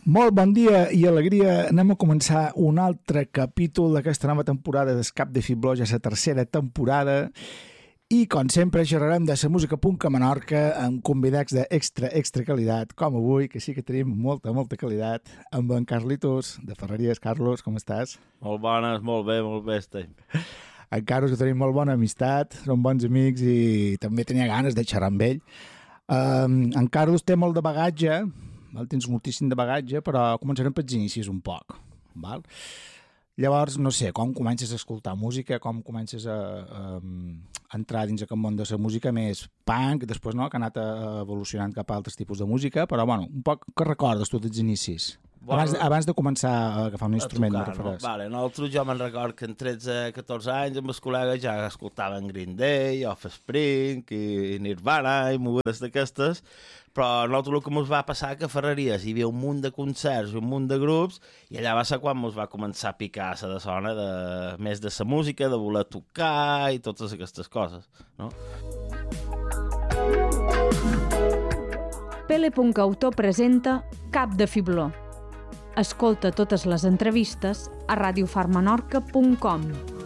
Molt bon dia i alegria. Anem a començar un altre capítol d'aquesta nova temporada d'Escap de Fibló, ja la tercera temporada. I, com sempre, xerrarem de la música punk a Menorca amb convidats d'extra qualitat, com avui, que sí que tenim molta qualitat, amb en Carlitos, de Ferreries. Carlos, com estàs? Molt bones, molt bé estem. En Carlos, que tenim molt bona amistat, som bons amics i també tenia ganes de xerrar amb ell. En Carlos té molt de bagatge, tens moltíssim de bagatge, però començarem pels inicis un poc. Val? Llavors, no sé, com comences a escoltar música, com comences a entrar dins aquest món de la música més punk, després no, que ha anat evolucionant cap a altres tipus de música, però bueno, un poc que recordes tu dels inicis? Bueno, abans de començar a agafar un instrument, tocar, no? Vale, nosaltres jo me'n record que en 13-14 anys amb els col·legues ja escoltaven Green Day, Offspring i Nirvana i mogudes d'aquestes, però nosaltres el que ens va passar que a Ferreries hi havia un munt de concerts i un munt de grups i allà va ser quan ens va començar a picar la de sona més de la música, de voler tocar i totes aquestes coses, no? Pele.autor presenta Cap de Fibló. Escolta totes les entrevistes a radiofarmenorca.com.